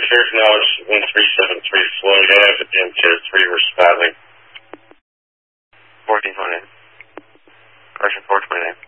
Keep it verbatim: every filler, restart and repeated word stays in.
shares knowledge, one three seven three Floyd Ave and Tier three responding. fourteen twenty-nine. Correction four twenty-nine.